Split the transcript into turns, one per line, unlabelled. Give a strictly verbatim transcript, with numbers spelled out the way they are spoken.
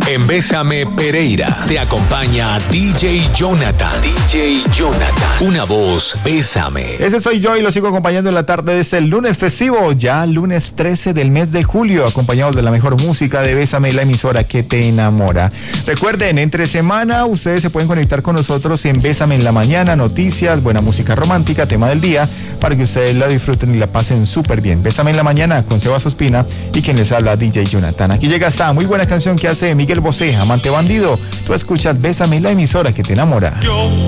En Bésame Pereira te acompaña D J Jonathan. D J Jonathan. Una voz, Bésame.
Ese soy yo y lo sigo acompañando en la tarde de este lunes festivo, ya lunes trece del mes de julio, acompañados de la mejor música de Bésame, la emisora que te enamora. Recuerden, entre semana ustedes se pueden conectar con nosotros en Bésame en la mañana, noticias, buena música romántica, tema del día, para que ustedes la disfruten y la pasen súper bien. Bésame en la mañana con Sebas Ospina y quien les habla, D J Jonathan. Aquí llega esta muy buena canción que hace Miguel Bosé, Amante Bandido. Tú escuchas Bésame, la emisora que te enamora.
Yo